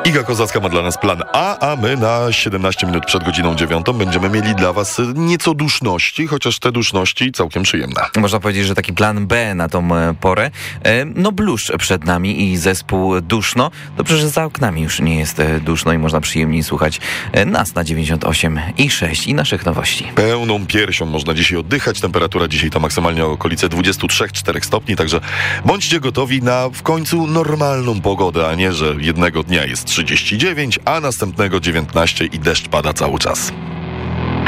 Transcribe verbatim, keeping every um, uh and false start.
Iga Kozacka ma dla nas plan A, a my na siedemnaście minut przed godziną dziewiątą będziemy mieli dla was nieco duszności, chociaż te duszności całkiem przyjemne. Można powiedzieć, że taki plan B na tą porę. No bluszcz przed nami i zespół Duszno. Dobrze, że za oknami już nie jest duszno i można przyjemniej słuchać nas na dziewięćdziesiąt osiem i sześć i naszych nowości. Pełną piersią można dzisiaj oddychać. Temperatura dzisiaj to maksymalnie okolice dwadzieścia trzy do czterech stopni, także bądźcie gotowi na w końcu normalną pogodę, a nie, że jednego dnia jest trzydzieści dziewięć, a następnego dziewiętnaście i deszcz pada cały czas.